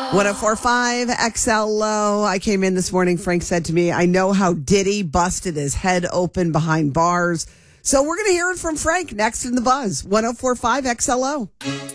1045 XLO. I came in this morning. Frank said to me, I know how Diddy busted his head open behind bars. So we're going to hear it from Frank next in the Buzz. 1045 XLO.